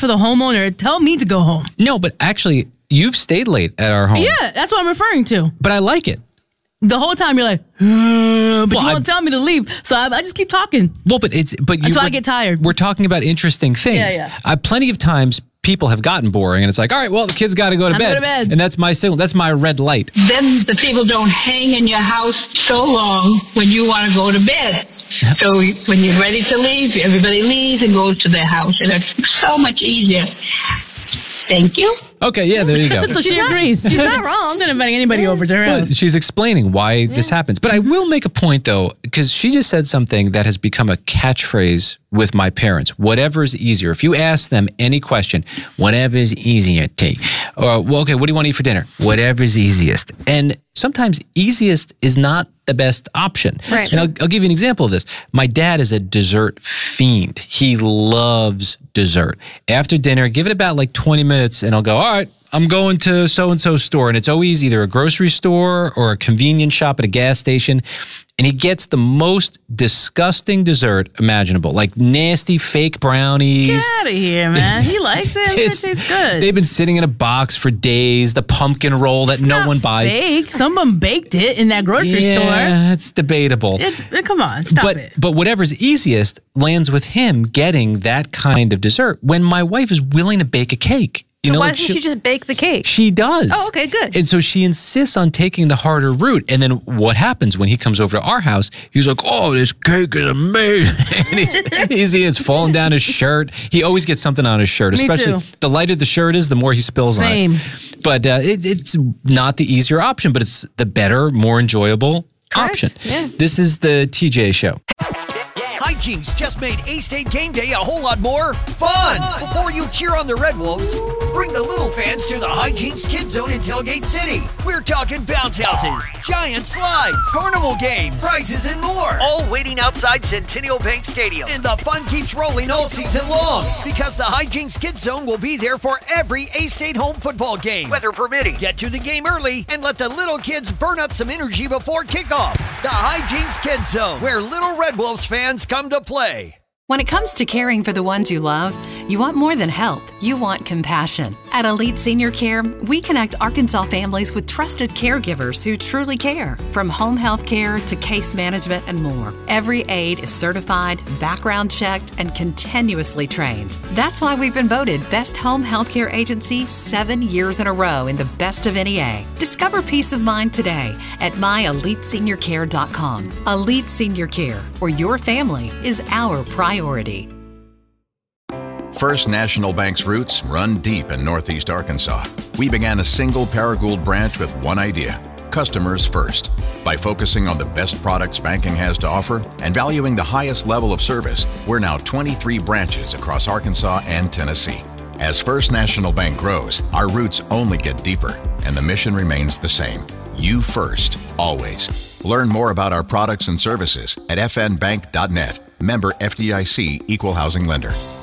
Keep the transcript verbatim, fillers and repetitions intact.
for the homeowner. Tell me to go home. No, but actually, you've stayed late at our home. Yeah, that's what I'm referring to. But I like it. The whole time you're like, uh, but well, you I, won't tell me to leave. So I, I just keep talking. Well, but it's but you, until I get tired. We're talking about interesting things. Yeah, yeah. Uh, plenty of times people have gotten boring, and it's like, all right, well, the kids got to go to I'm bed, go to bed, and that's my signal. That's my red light. Then the people don't hang in your house so long when you want to go to bed. So when you're ready to leave, everybody leaves and goes to their house, and it's so much easier. Thank you. Okay, yeah, there you go. So she agrees. She's not wrong. She's not inviting anybody over to her Well, house. she's explaining why yeah. this happens. But I will make a point, though, because she just said something that has become a catchphrase with my parents. Whatever is easier. If you ask them any question, whatever is easier, take. Or, well, okay, what do you want to eat for dinner? Whatever is easiest. And sometimes easiest is not the best option. Right. And I'll, I'll give you an example of this. My dad is a dessert fiend. He loves dessert. After dinner, give it about like twenty minutes, and I'll go, all right, I'm going to so-and-so store. And it's always either a grocery store or a convenience shop at a gas station. And he gets the most disgusting dessert imaginable, like nasty fake brownies. Get out of here, man. He likes it. It tastes good. They've been sitting in a box for days. The pumpkin roll that it's no not one buys. Fake. Someone baked it in that grocery yeah, store. Yeah, it's debatable. It's come on, stop but, it. But whatever's easiest lands with him getting that kind of dessert when my wife is willing to bake a cake. You so know, why like doesn't she, she just bake the cake? She does. Oh, okay, good. And so she insists on taking the harder route. And then what happens when he comes over to our house? He's like, oh, this cake is amazing. And he's, he's, it's falling down his shirt. He always gets something on his shirt, Me especially too. the lighter the shirt is, the more he spills Same. on it. But uh, it, it's not the easier option, but it's the better, more enjoyable Correct. option. Yeah. This is the T J Show. Hijinks just made A-State game day a whole lot more fun. Before you cheer on the Red Wolves, bring the little fans to the Hijinks Kids Zone in Tailgate City. We're talking bounce houses, giant slides, carnival games, prizes, and more. All waiting outside Centennial Bank Stadium. And the fun keeps rolling all season long because the Hijinks Kids Zone will be there for every A-State home football game, weather permitting. Get to the game early and let the little kids burn up some energy before kickoff. The Hijinks Kids Zone, where little Red Wolves fans come to play. When it comes to caring for the ones you love, you want more than help. You want compassion. At Elite Senior Care, we connect Arkansas families with trusted caregivers who truly care. From home health care to case management and more, every aide is certified, background checked, and continuously trained. That's why we've been voted Best Home Healthcare Agency seven years in a row in the Best of N E A. Discover peace of mind today at my elite senior care dot com. Elite Senior Care, where your family is our priority. First National Bank's roots run deep in Northeast Arkansas. We began a single Paragould branch with one idea: customers first. By focusing on the best products banking has to offer and valuing the highest level of service, we're now twenty-three branches across Arkansas and Tennessee. As First National Bank grows, our roots only get deeper, and the mission remains the same: you first, always. Learn more about our products and services at f n bank dot net. Member F D I C, Equal Housing Lender.